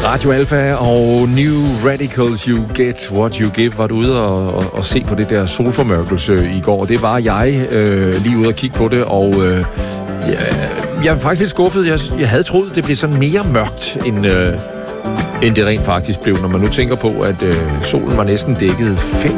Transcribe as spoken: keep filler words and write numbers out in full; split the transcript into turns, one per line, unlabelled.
Radio Alpha og New Radicals, You Get What You Give, var du ude og, og, og se på det der solformørkelse i går. Det var jeg øh, lige ude og kigge på det, og øh, jeg, jeg er faktisk lidt skuffet. Jeg, jeg havde troet, det blev sådan mere mørkt, end, øh, end det rent faktisk blev, når man nu tænker på, at øh, solen var næsten dækket fem